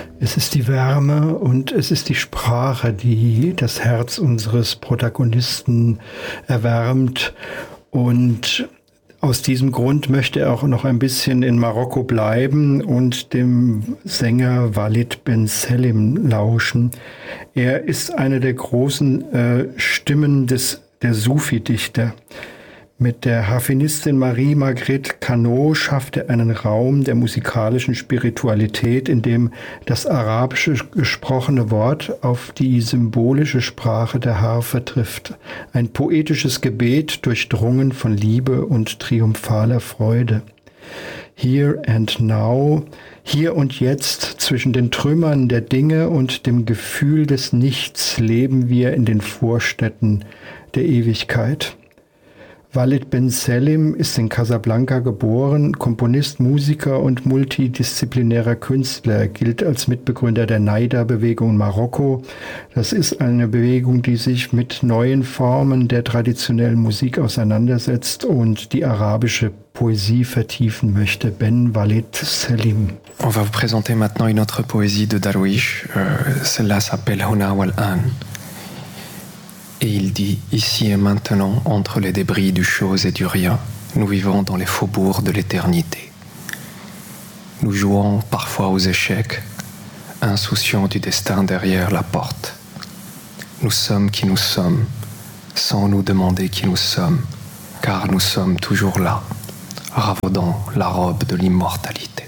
Es ist die Wärme und es ist die Sprache, die das Herz unseres Protagonisten erwärmt. Und aus diesem Grund möchte er auch noch ein bisschen in Marokko bleiben und dem Sänger Walid Ben Selim lauschen. Er ist eine der großen Stimmen der Sufi-Dichter. Mit der Harfenistin Marie-Margrethe Cano schafft er einen Raum der musikalischen Spiritualität, in dem das arabische gesprochene Wort auf die symbolische Sprache der Harfe trifft. Ein poetisches Gebet, durchdrungen von Liebe und triumphaler Freude. Here and now, hier und jetzt, zwischen den Trümmern der Dinge und dem Gefühl des Nichts leben wir in den Vorstädten der Ewigkeit. Walid Ben Selim ist in Casablanca geboren, Komponist, Musiker und multidisziplinärer Künstler. Er gilt als Mitbegründer der Naida-Bewegung in Marokko. Das ist eine Bewegung, die sich mit neuen Formen der traditionellen Musik auseinandersetzt und die arabische Poésie vertiefen möchte. Ben Walid Selim. On va vous présenter maintenant une autre poésie de Darwish. Celle-là s'appelle Huna wal An. Et il dit, ici et maintenant, entre les débris du chose et du rien, nous vivons dans les faubourgs de l'éternité. Nous jouons parfois aux échecs, insouciants du destin derrière la porte. Nous sommes qui nous sommes, sans nous demander qui nous sommes, car nous sommes toujours là, ravaudant la robe de l'immortalité.